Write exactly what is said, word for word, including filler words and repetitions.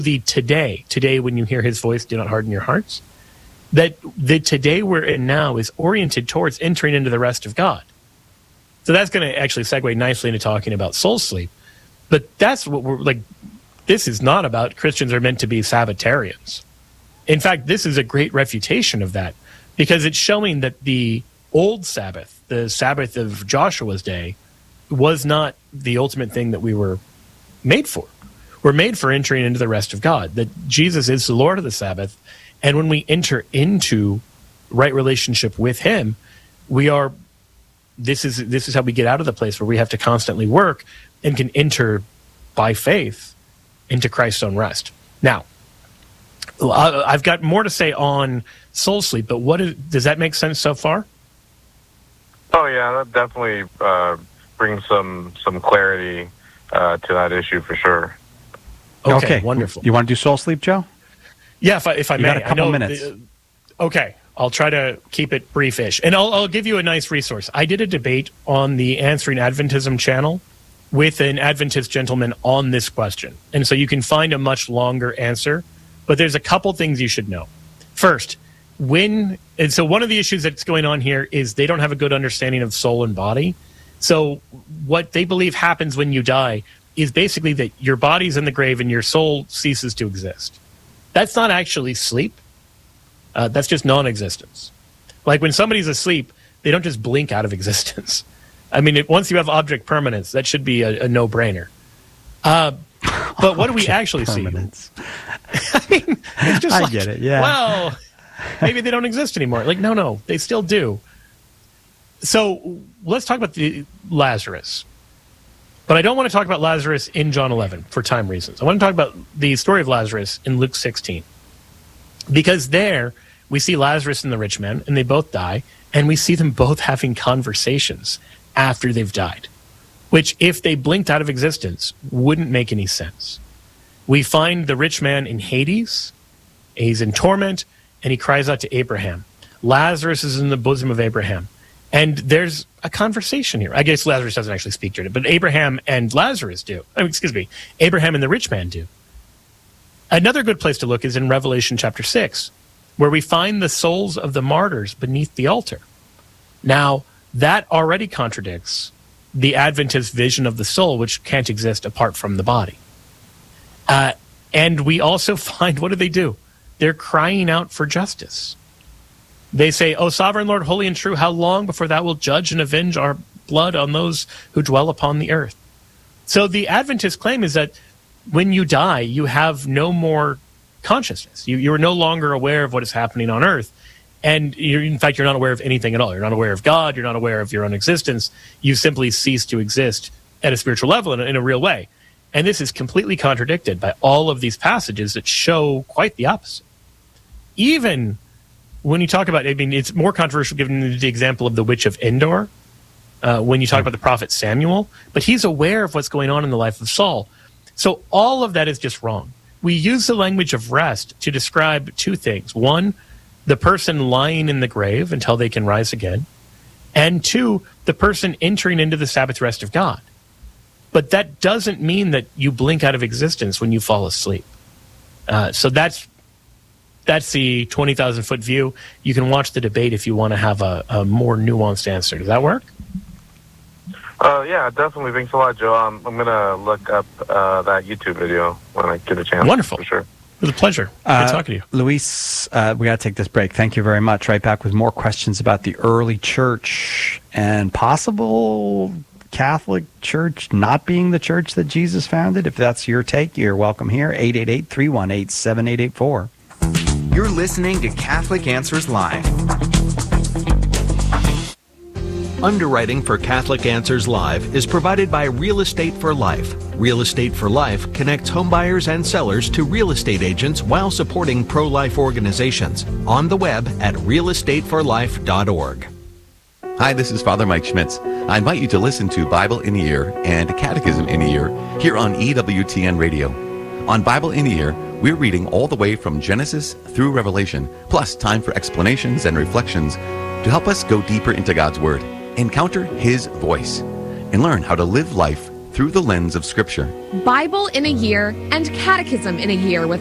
the today, today when you hear his voice, do not harden your hearts, that the today we're in now is oriented towards entering into the rest of God. So that's going to actually segue nicely into talking about soul sleep. But that's what we're like, this is not about Christians are meant to be Sabbatarians. In fact, this is a great refutation of that, because it's showing that the old Sabbath, the Sabbath of Joshua's day, was not the ultimate thing that we were made for. We're made for entering into the rest of God, that Jesus is the Lord of the Sabbath. And when we enter into right relationship with him, we are, this is, this is how we get out of the place where we have to constantly work and can enter by faith into Christ's own rest. Now, I've got more to say on soul sleep, but what is, does that make sense so far? Oh yeah, that definitely uh, brings some some clarity uh, to that issue for sure. Okay, okay, wonderful. You want to do soul sleep, Joe? Yeah, if I, if I you may. got a couple I know minutes. The, okay, I'll try to keep it briefish. And I'll, I'll give you a nice resource. I did a debate on the Answering Adventism channel with an Adventist gentleman on this question. And so you can find a much longer answer, but there's a couple things you should know. First, when, and so one of the issues that's going on here is they don't have a good understanding of soul and body. So what they believe happens when you die is basically that your body's in the grave and your soul ceases to exist. That's not actually sleep. Uh, that's just non-existence. Like when somebody's asleep, they don't just blink out of existence. I mean, it, once you have object permanence, that should be a, a no-brainer. Uh, but what do we actually permanence. see? I mean, it's just I like, get it, yeah. Well, maybe they don't exist anymore. Like, no, no, they still do. So let's talk about the Lazarus. But I don't want to talk about Lazarus in John eleven for time reasons. I want to talk about the story of Lazarus in Luke sixteen. Because there, we see Lazarus and the rich man, and they both die, and we see them both having conversations after they've died, which, if they blinked out of existence, wouldn't make any sense. We find the rich man in Hades. He's in torment, and he cries out to Abraham. Lazarus is in the bosom of Abraham. And there's a conversation here. I guess Lazarus doesn't actually speak to it, but Abraham and Lazarus do. I mean, excuse me, Abraham and the rich man do. Another good place to look is in Revelation chapter six, where we find the souls of the martyrs beneath the altar. Now, that already contradicts the Adventist vision of the soul, which can't exist apart from the body. Uh, and we also find, what do they do? They're crying out for justice. They say, O sovereign Lord, holy and true, how long before thou wilt judge and avenge our blood on those who dwell upon the earth? So the Adventist claim is that when you die, you have no more consciousness. You, you are no longer aware of what is happening on earth. And you're, in fact, you're not aware of anything at all. You're not aware of God. You're not aware of your own existence. You simply cease to exist at a spiritual level in a, in a real way. And this is completely contradicted by all of these passages that show quite the opposite. Even when you talk about, I mean, it's more controversial given the example of the witch of Endor, uh, when you talk about the prophet Samuel, but he's aware of what's going on in the life of Saul. So all of that is just wrong. We use the language of rest to describe two things. One, the person lying in the grave until they can rise again. And two, the person entering into the Sabbath rest of God. But that doesn't mean that you blink out of existence when you fall asleep. Uh, so that's That's the twenty thousand foot view. You can watch the debate if you want to have a, a more nuanced answer. Does that work? Uh, yeah, definitely. Thanks a lot, Joe. Um, I'm going to look up uh, that YouTube video when I get a chance. Wonderful. For sure. It was a pleasure. Uh, Good talking to you. Luis, uh, we got to take this break. Thank you very much. Right back with more questions about the early church and possible Catholic Church not being the church that Jesus founded. If that's your take, you're welcome here. eight eight eight, three one eight, seven eight eight four. You're listening to Catholic Answers Live. Underwriting for Catholic Answers Live is provided by Real Estate for Life. Real Estate for Life connects homebuyers and sellers to real estate agents while supporting pro-life organizations. On the web at real estate for life dot org. Hi, this is Father Mike Schmitz. I invite you to listen to Bible in a Year and Catechism in a Year here on E W T N Radio. On Bible in a Year, we're reading all the way from Genesis through Revelation, plus time for explanations and reflections to help us go deeper into God's Word, encounter His voice, and learn how to live life through the lens of Scripture. Bible in a Year and Catechism in a Year with